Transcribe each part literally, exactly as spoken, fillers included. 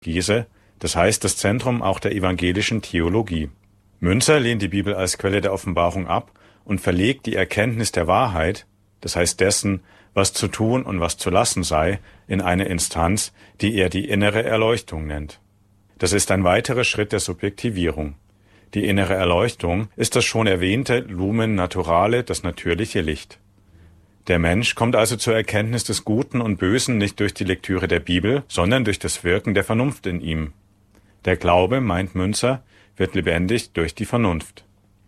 Exegese, das heißt das Zentrum auch der evangelischen Theologie. Münzer lehnt die Bibel als Quelle der Offenbarung ab und verlegt die Erkenntnis der Wahrheit, das heißt dessen, was zu tun und was zu lassen sei, in eine Instanz, die er die innere Erleuchtung nennt. Das ist ein weiterer Schritt der Subjektivierung. Die innere Erleuchtung ist das schon erwähnte Lumen Naturale, das natürliche Licht. Der Mensch kommt also zur Erkenntnis des Guten und Bösen nicht durch die Lektüre der Bibel, sondern durch das Wirken der Vernunft in ihm. Der Glaube, meint Münzer, wird lebendig durch die Vernunft.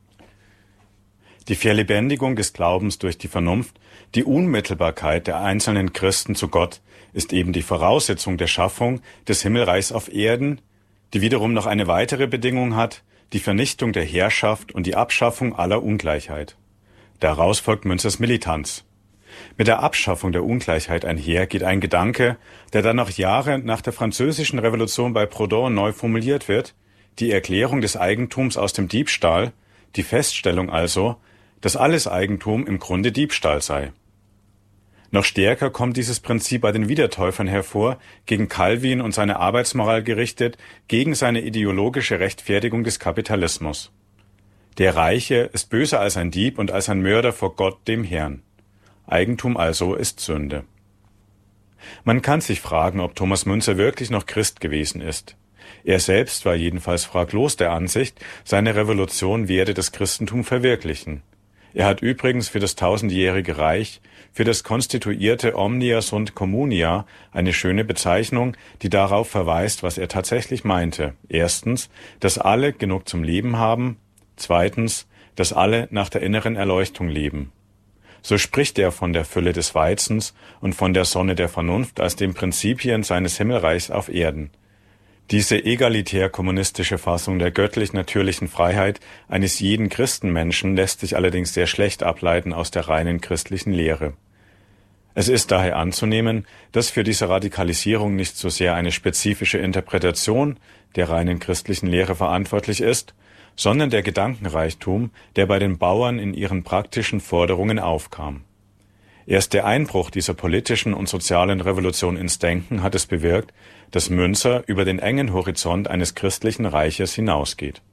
Die Verlebendigung des Glaubens durch die Vernunft, die Unmittelbarkeit der einzelnen Christen zu Gott, ist eben die Voraussetzung der Schaffung des Himmelreichs auf Erden, die wiederum noch eine weitere Bedingung hat, die Vernichtung der Herrschaft und die Abschaffung aller Ungleichheit. Daraus folgt Münzers Militanz. Mit der Abschaffung der Ungleichheit einher geht ein Gedanke, der dann noch Jahre nach der Französischen Revolution bei Proudhon neu formuliert wird, die Erklärung des Eigentums aus dem Diebstahl, die Feststellung also, dass alles Eigentum im Grunde Diebstahl sei. Noch stärker kommt dieses Prinzip bei den Wiedertäufern hervor, gegen Calvin und seine Arbeitsmoral gerichtet, gegen seine ideologische Rechtfertigung des Kapitalismus. Der Reiche ist böser als ein Dieb und als ein Mörder vor Gott, dem Herrn. Eigentum also ist Sünde. Man kann sich fragen, ob Thomas Münzer wirklich noch Christ gewesen ist. Er selbst war jedenfalls fraglos der Ansicht, seine Revolution werde das Christentum verwirklichen. Er hat übrigens für das tausendjährige Reich, für das konstituierte Omnia sunt communia eine schöne Bezeichnung, die darauf verweist, was er tatsächlich meinte. Erstens, dass alle genug zum Leben haben. Zweitens, dass alle nach der inneren Erleuchtung leben. So spricht er von der Fülle des Weizens und von der Sonne der Vernunft als den Prinzipien seines Himmelreichs auf Erden. Diese egalitär-kommunistische Fassung der göttlich-natürlichen Freiheit eines jeden Christenmenschen lässt sich allerdings sehr schlecht ableiten aus der reinen christlichen Lehre. Es ist daher anzunehmen, dass für diese Radikalisierung nicht so sehr eine spezifische Interpretation der reinen christlichen Lehre verantwortlich ist, sondern der Gedankenreichtum, der bei den Bauern in ihren praktischen Forderungen aufkam. Erst der Einbruch dieser politischen und sozialen Revolution ins Denken hat es bewirkt, dass Münzer über den engen Horizont eines christlichen Reiches hinausgeht.